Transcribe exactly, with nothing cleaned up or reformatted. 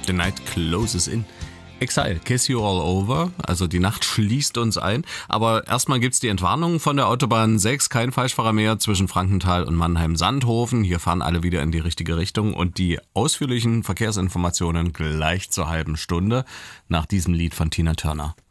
The night closes in. Exile, Kiss You All Over, also die Nacht schließt uns ein. Aber erstmal gibt's die Entwarnung von der Autobahn sechs, kein Falschfahrer mehr zwischen Frankenthal und Mannheim-Sandhofen. Hier fahren alle wieder in die richtige Richtung und die ausführlichen Verkehrsinformationen gleich zur halben Stunde nach diesem Lied von Tina Turner.